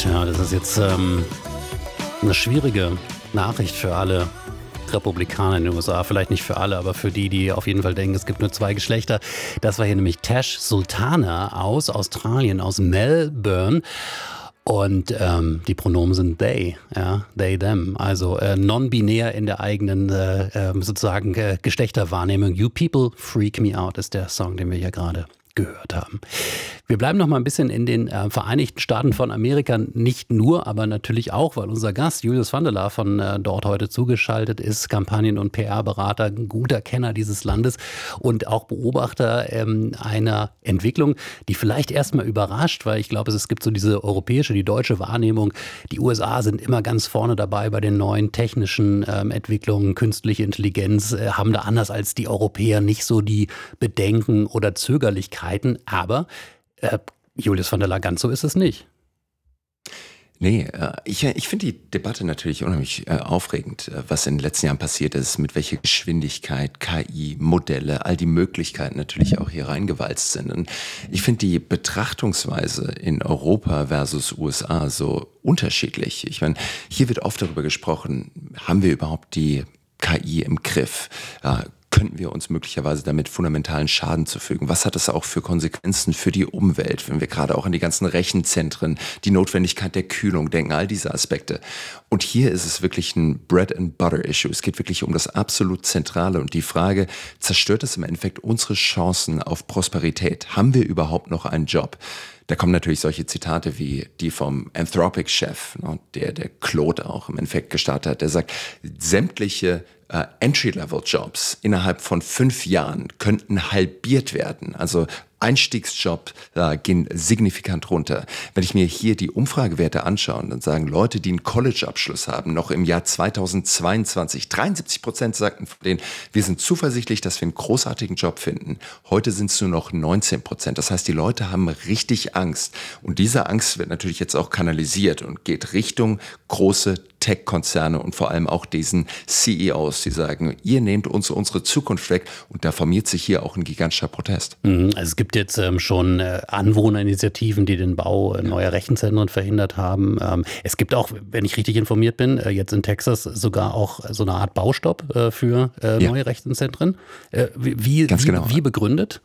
Tja, das ist jetzt eine schwierige Nachricht für alle Republikaner in den USA. Vielleicht nicht für alle, aber für die, die auf jeden Fall denken, es gibt nur zwei Geschlechter. Das war hier nämlich Tash Sultana aus Australien, aus Melbourne. Und die Pronomen sind they, ja, they, them, also non-binär in der eigenen sozusagen Geschlechterwahrnehmung. You People Freak Me Out ist der Song, den wir hier gerade gehört haben. Wir bleiben noch mal ein bisschen in den Vereinigten Staaten von Amerika, nicht nur, aber natürlich auch, weil unser Gast Julius van der Laar von dort heute zugeschaltet ist, Kampagnen- und PR-Berater, ein guter Kenner dieses Landes und auch Beobachter einer Entwicklung, die vielleicht erstmal überrascht, weil ich glaube, es gibt so diese europäische, die deutsche Wahrnehmung, die USA sind immer ganz vorne dabei bei den neuen technischen Entwicklungen, künstliche Intelligenz, haben da anders als die Europäer nicht so die Bedenken oder Zögerlichkeiten, aber Julius van der Laar, ganz so ist es nicht. Nee, ich finde die Debatte natürlich unheimlich aufregend, was in den letzten Jahren passiert ist, mit welcher Geschwindigkeit KI, Modelle, all die Möglichkeiten natürlich auch hier reingewalzt sind. Und ich finde die Betrachtungsweise in Europa versus USA so unterschiedlich. Ich meine, hier wird oft darüber gesprochen, haben wir überhaupt die KI im Griff? Könnten wir uns möglicherweise damit fundamentalen Schaden zufügen? Was hat das auch für Konsequenzen für die Umwelt, wenn wir gerade auch an die ganzen Rechenzentren, die Notwendigkeit der Kühlung denken, all diese Aspekte. Und hier ist es wirklich ein Bread-and-Butter-Issue. Es geht wirklich um das absolut Zentrale und die Frage, zerstört es im Endeffekt unsere Chancen auf Prosperität? Haben wir überhaupt noch einen Job? Da kommen natürlich solche Zitate wie die vom Anthropic-Chef, der Claude auch im Endeffekt gestartet hat, der sagt, sämtliche Entry-Level-Jobs innerhalb von 5 Jahren könnten halbiert werden. Also Einstiegsjobs gehen signifikant runter. Wenn ich mir hier die Umfragewerte anschaue, dann sagen Leute, die einen College-Abschluss haben, noch im Jahr 2022, 73% sagten von denen, wir sind zuversichtlich, dass wir einen großartigen Job finden. Heute sind es nur noch 19%. Das heißt, die Leute haben richtig Angst. Und diese Angst wird natürlich jetzt auch kanalisiert und geht Richtung große Tech-Konzerne und vor allem auch diesen CEOs, die sagen, ihr nehmt uns unsere Zukunft weg, und da formiert sich hier auch ein gigantischer Protest. Also es gibt jetzt schon Anwohnerinitiativen, die den Bau neuer Rechenzentren verhindert haben. Es gibt auch, wenn ich richtig informiert bin, jetzt in Texas sogar auch so eine Art Baustopp für neue Rechenzentren. Wie begründet?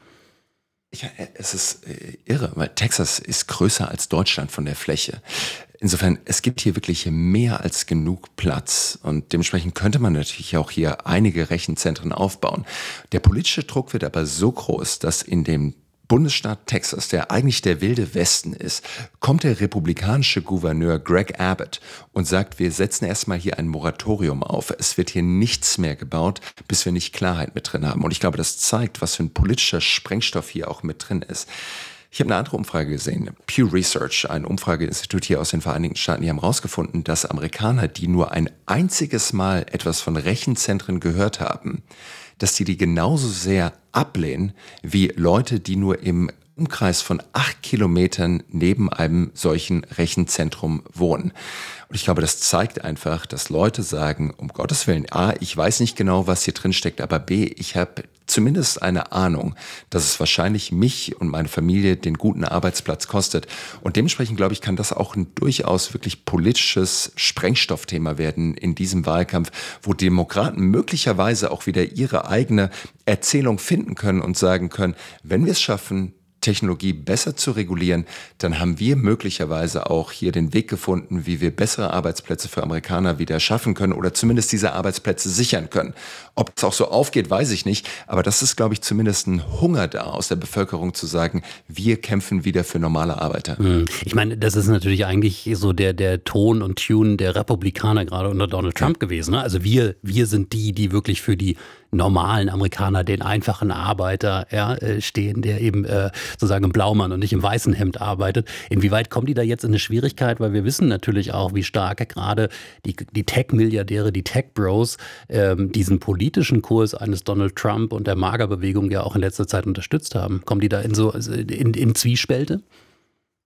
Ja, es ist irre, weil Texas ist größer als Deutschland von der Fläche. Insofern, es gibt hier wirklich mehr als genug Platz und dementsprechend könnte man natürlich auch hier einige Rechenzentren aufbauen. Der politische Druck wird aber so groß, dass in dem Bundesstaat Texas, der eigentlich der wilde Westen ist, kommt der republikanische Gouverneur Greg Abbott und sagt, wir setzen erstmal hier ein Moratorium auf. Es wird hier nichts mehr gebaut, bis wir nicht Klarheit mit drin haben. Und ich glaube, das zeigt, was für ein politischer Sprengstoff hier auch mit drin ist. Ich habe eine andere Umfrage gesehen. Pew Research, ein Umfrageinstitut hier aus den Vereinigten Staaten, die haben herausgefunden, dass Amerikaner, die nur ein einziges Mal etwas von Rechenzentren gehört haben, dass die genauso sehr ablehnen wie Leute, die nur im Umkreis von 8 Kilometern neben einem solchen Rechenzentrum wohnen. Und ich glaube, das zeigt einfach, dass Leute sagen, um Gottes Willen, A, ich weiß nicht genau, was hier drin steckt, aber B, ich habe zumindest eine Ahnung, dass es wahrscheinlich mich und meine Familie den guten Arbeitsplatz kostet. Und dementsprechend, glaube ich, kann das auch ein durchaus wirklich politisches Sprengstoffthema werden in diesem Wahlkampf, wo Demokraten möglicherweise auch wieder ihre eigene Erzählung finden können und sagen können, wenn wir es schaffen, Technologie besser zu regulieren, dann haben wir möglicherweise auch hier den Weg gefunden, wie wir bessere Arbeitsplätze für Amerikaner wieder schaffen können oder zumindest diese Arbeitsplätze sichern können. Ob es auch so aufgeht, weiß ich nicht, aber das ist, glaube ich, zumindest ein Hunger da aus der Bevölkerung zu sagen, wir kämpfen wieder für normale Arbeiter. Ich meine, das ist natürlich eigentlich so der Ton und Tune der Republikaner gerade unter Donald Trump gewesen. Ne? Also wir sind die wirklich für die normalen Amerikaner, den einfachen Arbeiter stehen, der eben sozusagen im Blaumann und nicht im weißen Hemd arbeitet. Inwieweit kommen die da jetzt in eine Schwierigkeit? Weil wir wissen natürlich auch, wie stark gerade die Tech-Milliardäre, die Tech-Bros diesen politischen Kurs eines Donald Trump und der MAGA-Bewegung ja auch in letzter Zeit unterstützt haben. Kommen die da in Zwiespälte?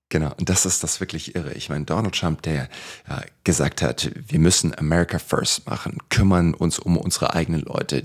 Genau, und das ist das wirklich irre. Ich meine, Donald Trump, der gesagt hat, wir müssen America First machen, kümmern uns um unsere eigenen Leute,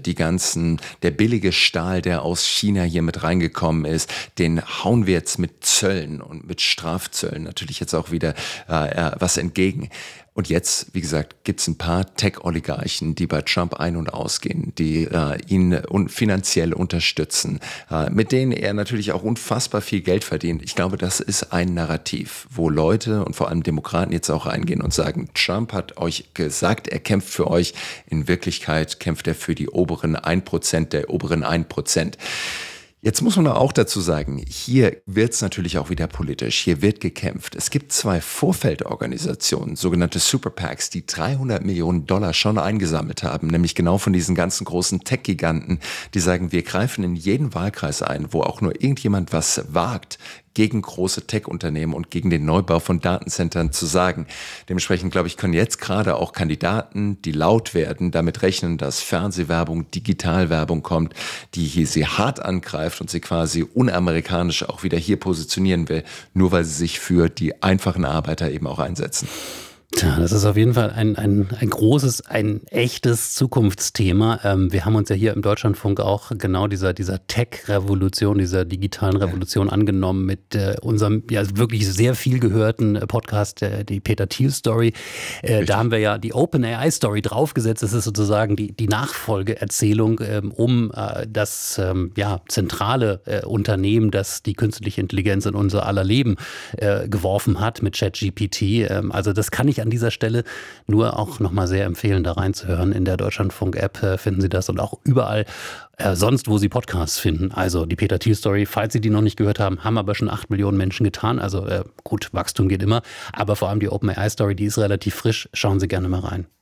der billige Stahl, der aus China hier mit reingekommen ist, den hauen wir jetzt mit Zöllen und mit Strafzöllen natürlich jetzt auch wieder was entgegen. Und jetzt, wie gesagt, gibt es ein paar Tech-Oligarchen, die bei Trump ein- und ausgehen, die ihn finanziell unterstützen, mit denen er natürlich auch unfassbar viel Geld verdient. Ich glaube, das ist ein Narrativ, wo Leute und vor allem Demokraten jetzt auch reingehen und sagen, Trump hat euch gesagt, er kämpft für euch. In Wirklichkeit kämpft er für die oberen 1% der oberen 1%. Jetzt muss man auch dazu sagen, hier wird es natürlich auch wieder politisch, hier wird gekämpft. Es gibt 2 Vorfeldorganisationen, sogenannte Super PACs, die $300 Millionen schon eingesammelt haben, nämlich genau von diesen ganzen großen Tech-Giganten, die sagen, wir greifen in jeden Wahlkreis ein, wo auch nur irgendjemand was wagt, gegen große Tech-Unternehmen und gegen den Neubau von Datencentern zu sagen. Dementsprechend, glaube ich, können jetzt gerade auch Kandidaten, die laut werden, damit rechnen, dass Fernsehwerbung, Digitalwerbung kommt, die hier sie hart angreift und sie quasi unamerikanisch auch wieder hier positionieren will, nur weil sie sich für die einfachen Arbeiter eben auch einsetzen. Tja, das ist auf jeden Fall ein großes, ein echtes Zukunftsthema. Wir haben uns ja hier im Deutschlandfunk auch genau dieser Tech-Revolution, dieser digitalen Revolution angenommen mit unserem ja wirklich sehr viel gehörten Podcast, die Peter Thiel-Story. Da haben wir ja die OpenAI-Story draufgesetzt. Das ist sozusagen die Nachfolgeerzählung um das zentrale Unternehmen, das die künstliche Intelligenz in unser aller Leben geworfen hat mit ChatGPT. Also das kann ich an dieser Stelle nur auch nochmal sehr empfehlen, da reinzuhören. In der Deutschlandfunk-App finden Sie das und auch überall sonst, wo Sie Podcasts finden. Also die Peter Thiel-Story, falls Sie die noch nicht gehört haben, haben aber schon 8 Millionen Menschen getan. Also gut, Wachstum geht immer. Aber vor allem die OpenAI-Story, die ist relativ frisch. Schauen Sie gerne mal rein.